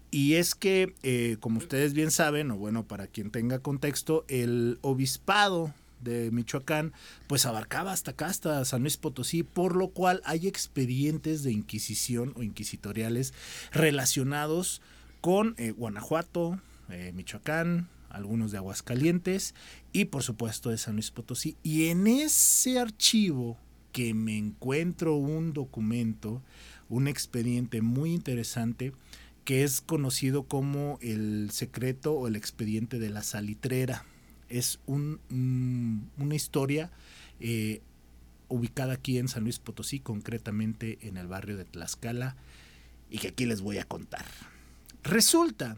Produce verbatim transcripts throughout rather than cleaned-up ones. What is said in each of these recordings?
Y es que, eh, como ustedes bien saben, o bueno, para quien tenga contexto, el obispado de Michoacán, pues abarcaba hasta acá, hasta San Luis Potosí, por lo cual hay expedientes de inquisición o inquisitoriales relacionados con eh, Guanajuato, eh, Michoacán, algunos de Aguascalientes y por supuesto de San Luis Potosí. Y en ese archivo que me encuentro un documento, un expediente muy interesante, que es conocido como el secreto o el expediente de la salitrera. Es un, un, una historia eh, ubicada aquí en San Luis Potosí, concretamente en el barrio de Tlaxcala, y que aquí les voy a contar. Resulta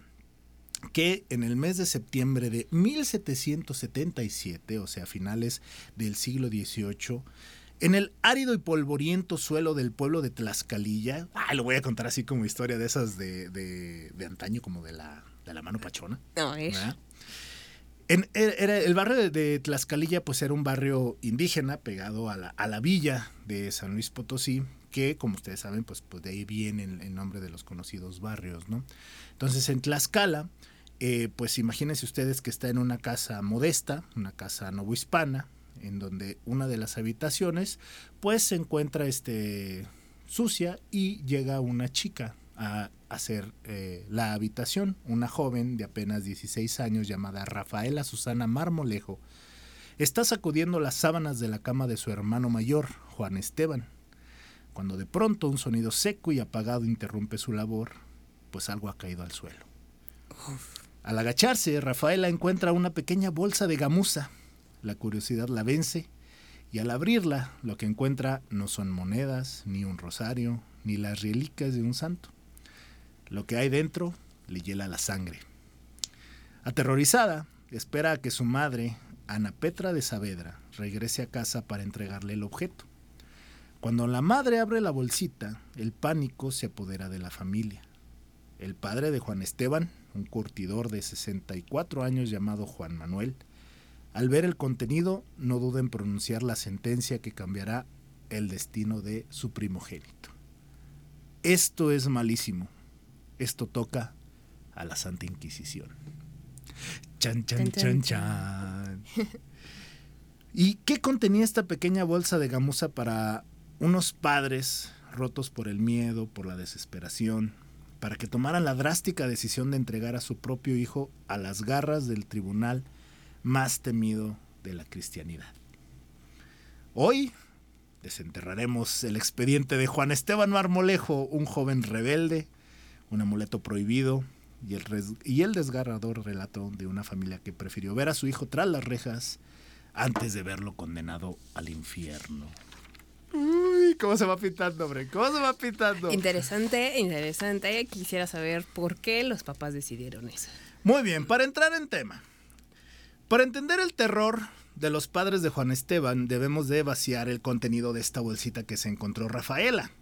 que en el mes de septiembre de mil setecientos setenta y siete, o sea, finales del siglo dieciocho, en el árido y polvoriento suelo del pueblo de Tlaxcalilla, ah, lo voy a contar así como historia de esas de, de, de antaño, como de la, de la mano pachona. No, es. En, era, el barrio de, de Tlaxcalilla pues era un barrio indígena pegado a la, a la villa de San Luis Potosí, que como ustedes saben, pues, pues de ahí viene el, el nombre de los conocidos barrios, ¿no? Entonces en Tlaxcala, eh, pues imagínense ustedes que está en una casa modesta, una casa novohispana, en donde una de las habitaciones pues se encuentra este, sucia y llega una chica a hacer eh, la habitación, una joven de apenas dieciséis años llamada Rafaela Susana Marmolejo. Está sacudiendo las sábanas de la cama de su hermano mayor, Juan Esteban, cuando de pronto un sonido seco y apagado interrumpe su labor, pues algo ha caído al suelo. Uf. Al agacharse, Rafaela encuentra una pequeña bolsa de gamuza. La curiosidad la vence y al abrirla lo que encuentra no son monedas, ni un rosario, ni las reliquias de un santo. Lo que hay dentro le hiela la sangre. Aterrorizada, espera a que su madre, Ana Petra de Saavedra, regrese a casa para entregarle el objeto. Cuando la madre abre la bolsita, el pánico se apodera de la familia. El padre de Juan Esteban, un curtidor de sesenta y cuatro años llamado Juan Manuel, al ver el contenido, no duda en pronunciar la sentencia que cambiará el destino de su primogénito. Esto es malísimo. Esto toca a la Santa Inquisición. Chan, chan, chan, chan. ¿Y qué contenía esta pequeña bolsa de gamuza para unos padres rotos por el miedo, por la desesperación, para que tomaran la drástica decisión de entregar a su propio hijo a las garras del tribunal más temido de la cristianidad? Hoy desenterraremos el expediente de Juan Esteban Marmolejo, un joven rebelde, un amuleto prohibido y el, res- y el desgarrador relato de una familia que prefirió ver a su hijo tras las rejas antes de verlo condenado al infierno. Uy, ¿cómo se va pintando, hombre? ¿Cómo se va pintando? Interesante, interesante. Quisiera saber por qué los papás decidieron eso. Muy bien, para entrar en tema. Para entender el terror de los padres de Juan Esteban, debemos de vaciar el contenido de esta bolsita que se encontró Rafaela.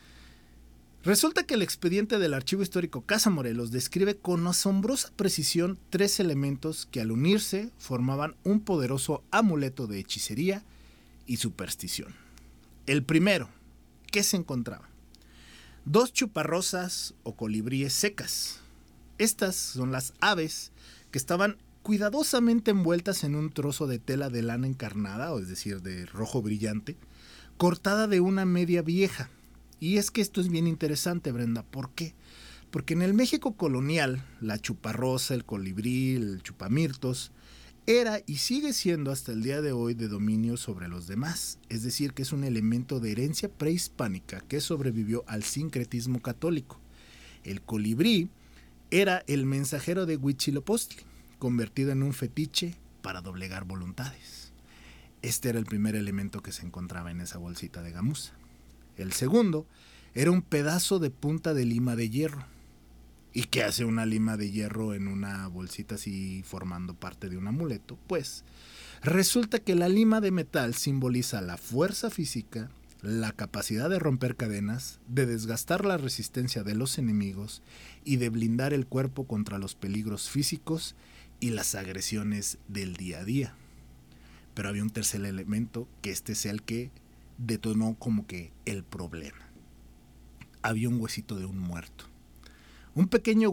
Resulta que el expediente del Archivo Histórico Casa Morelos describe con asombrosa precisión tres elementos que al unirse formaban un poderoso amuleto de hechicería y superstición. El primero, ¿qué se encontraba? Dos chuparrosas o colibríes secas. Estas son las aves que estaban cuidadosamente envueltas en un trozo de tela de lana encarnada, o es decir, de rojo brillante, cortada de una media vieja. Y es que esto es bien interesante, Brenda. ¿Por qué? Porque en el México colonial, la chuparrosa, el colibrí, el chupamirtos, era y sigue siendo hasta el día de hoy de dominio sobre los demás. Es decir, que es un elemento de herencia prehispánica que sobrevivió al sincretismo católico. El colibrí era el mensajero de Huitzilopochtli, convertido en un fetiche para doblegar voluntades. Este era el primer elemento que se encontraba en esa bolsita de gamuza. El segundo era un pedazo de punta de lima de hierro. ¿Y qué hace una lima de hierro en una bolsita así formando parte de un amuleto? Pues resulta que la lima de metal simboliza la fuerza física, la capacidad de romper cadenas, de desgastar la resistencia de los enemigos y de blindar el cuerpo contra los peligros físicos y las agresiones del día a día. Pero había un tercer elemento, que este es el que detonó como que el problema. Había un huesito de un muerto. Un pequeño